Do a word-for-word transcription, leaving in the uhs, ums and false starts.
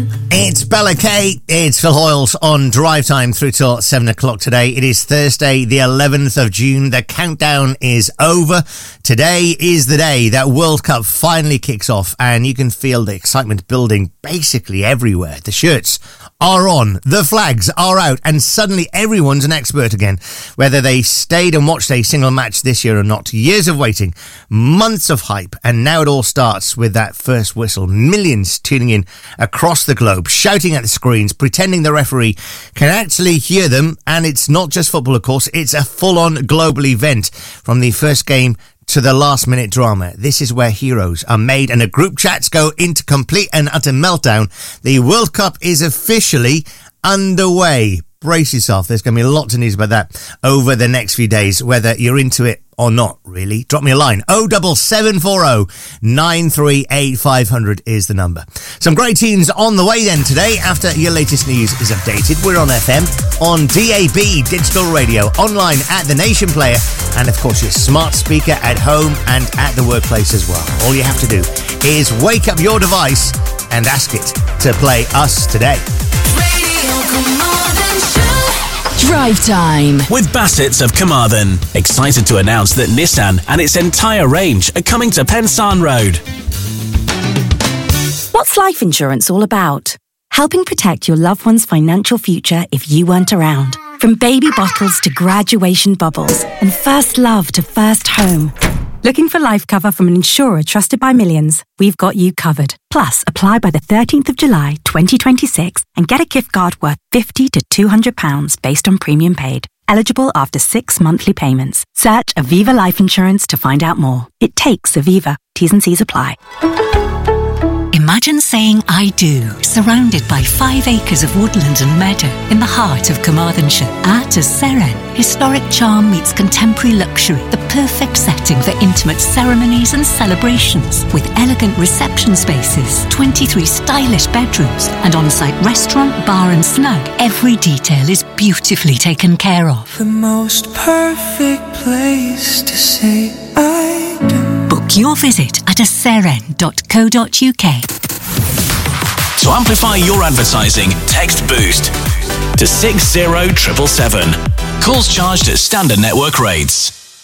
It's Bella Kay, it's Phil Hoyles on Drive Time through till seven o'clock today. It is Thursday, the eleventh of June. The countdown is over. Today is the day that World Cup finally kicks off, and you can feel the excitement building basically everywhere. The shirts are on, the flags are out, and suddenly everyone's an expert again, whether they stayed and watched a single match this year or not. Years of waiting, months of hype, and now it all starts with that first whistle. Millions tuning in across the globe, shouting at the screens, pretending the referee can actually hear them. And it's not just football, of course, it's a full-on global event from the first game to the last-minute drama. This is where heroes are made and the group chats go into complete and utter meltdown. The World Cup is officially underway. Brace yourself. There's going to be lots of news about that over the next few days, whether you're into it or not, really. Drop me a line. oh seven seven four oh nine three eight five hundred is the number. Some great tunes on the way then today after your latest news is updated. We're on F M, on D A B, digital radio, online at the Nation Player, and of course your smart speaker at home and at the workplace as well. All you have to do is wake up your device and ask it to play us today. Drive Time with Bassett's of Carmarthen. Excited to announce that Nissan and its entire range are coming to Pensarn Road. What's life insurance all about? Helping protect your loved one's financial future if you weren't around. From baby bottles to graduation bubbles and first love to first home. Looking for life cover from an insurer trusted by millions? We've got you covered. Plus, apply by the thirteenth of July twenty twenty-six and get a gift card worth fifty to two hundred pounds based on premium paid. Eligible after six monthly payments. Search Aviva Life Insurance to find out more. It takes Aviva. T's and C's apply. Imagine saying I do, surrounded by five acres of woodland and meadow in the heart of Carmarthenshire. At a Seren, historic charm meets contemporary luxury, the perfect setting for intimate ceremonies and celebrations. With elegant reception spaces, twenty-three stylish bedrooms, and on-site restaurant, bar and snug, every detail is beautifully taken care of. The most perfect place to say I do. Book your visit at a seren dot co dot uk. To amplify your advertising, text BOOST to six zero seven seven seven. Calls charged at standard network rates.